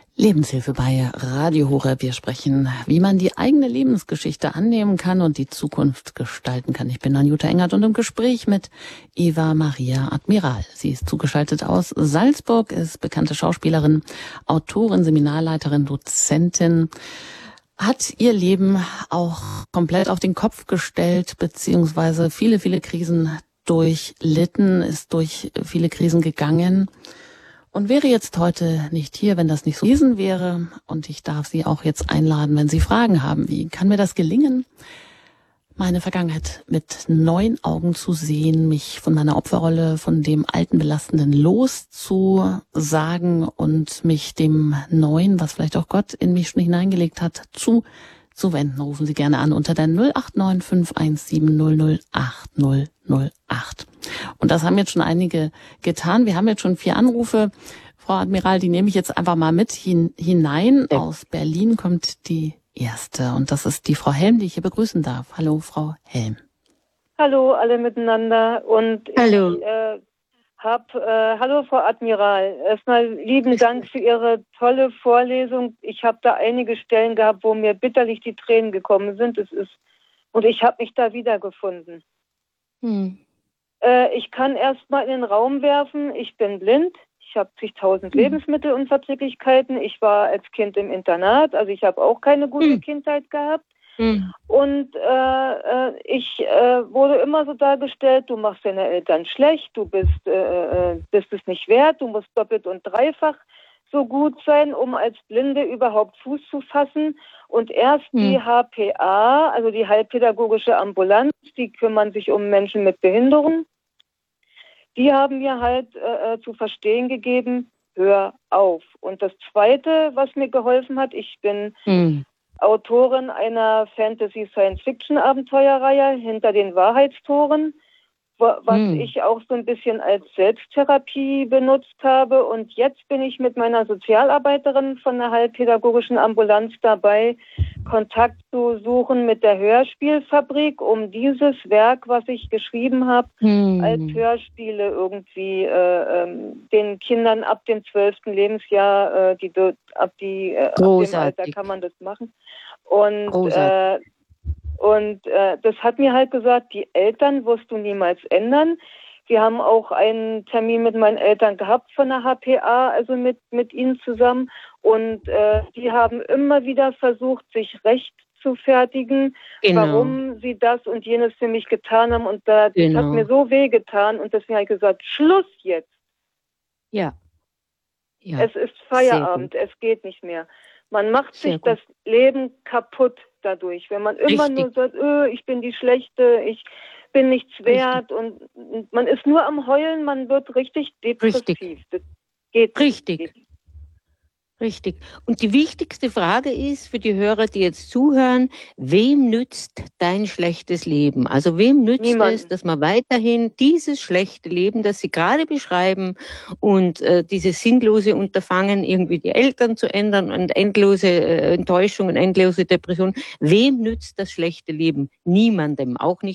Lebenshilfe bei Radio Horeb. Wir sprechen, wie man die eigene Lebensgeschichte annehmen kann und die Zukunft gestalten kann. Ich bin Anjuta Engert und im Gespräch mit Eva Maria Admiral. Sie ist zugeschaltet aus Salzburg, ist bekannte Schauspielerin, Autorin, Seminarleiterin, Dozentin, hat ihr Leben auch komplett auf den Kopf gestellt, beziehungsweise viele Krisen durchlitten, ist durch viele Krisen gegangen. Und wäre jetzt heute nicht hier, wenn das nicht so gewesen wäre. Und ich darf Sie auch jetzt einladen, wenn Sie Fragen haben. Wie kann mir das gelingen, meine Vergangenheit mit neuen Augen zu sehen, mich von meiner Opferrolle, von dem alten Belastenden loszusagen und mich dem Neuen, was vielleicht auch Gott in mich schon hineingelegt hat, zuwenden. Rufen Sie gerne an unter der 089 517 008 008. Und das haben jetzt schon einige getan. Wir haben jetzt schon 4 Anrufe. Frau Admiral, die nehme ich jetzt einfach mal mit hinein. Aus Berlin kommt die erste. Und das ist die Frau Helm, die ich hier begrüßen darf. Hallo, Frau Helm. Hallo, alle miteinander. Und hallo. Hallo, Frau Admiral. Erstmal lieben Dank für Ihre tolle Vorlesung. Ich habe da einige Stellen gehabt, wo mir bitterlich die Tränen gekommen sind. Und ich habe mich da wiedergefunden. Ich kann erstmal in den Raum werfen, ich bin blind, ich habe zigtausend Lebensmittelunverträglichkeiten, ich war als Kind im Internat, also ich habe auch keine gute Kindheit gehabt. Und ich wurde immer so dargestellt, du machst deine Eltern schlecht, du bist es nicht wert, du musst doppelt und dreifach so gut sein, um als Blinde überhaupt Fuß zu fassen. Und erst die HPA, also die Heilpädagogische Ambulanz, die kümmern sich um Menschen mit Behinderung, die haben mir halt zu verstehen gegeben, hör auf. Und das Zweite, was mir geholfen hat, ich bin Autorin einer Fantasy-Science-Fiction-Abenteuerreihe hinter den Wahrheitstoren, was ich auch so ein bisschen als Selbsttherapie benutzt habe. Und jetzt bin ich mit meiner Sozialarbeiterin von der Heilpädagogischen Ambulanz dabei, Kontakt zu suchen mit der Hörspielfabrik, um dieses Werk, was ich geschrieben habe, als Hörspiele irgendwie den Kindern ab dem 12. Lebensjahr, ab dem Alter kann man das machen. Und das hat mir halt gesagt, die Eltern wirst du niemals ändern. Wir haben auch einen Termin mit meinen Eltern gehabt von der HPA, also mit ihnen zusammen. Und die haben immer wieder versucht, sich recht zu fertigen, warum sie das und jenes für mich getan haben. Und das hat mir so wehgetan. Und deswegen habe ich gesagt, Schluss jetzt. Ja. Es ist Feierabend, es geht nicht mehr. Man macht sich das Leben kaputt dadurch, wenn man immer nur sagt, ich bin die Schlechte, ich bin nichts wert und man ist nur am Heulen, man wird richtig depressiv. Das geht nicht. Richtig. Und die wichtigste Frage ist für die Hörer, die jetzt zuhören, wem nützt dein schlechtes Leben? Also wem nützt es, dass man weiterhin dieses schlechte Leben, das Sie gerade beschreiben und dieses sinnlose Unterfangen, irgendwie die Eltern zu ändern und endlose Enttäuschung und endlose Depression, wem nützt das schlechte Leben? Niemandem, auch nicht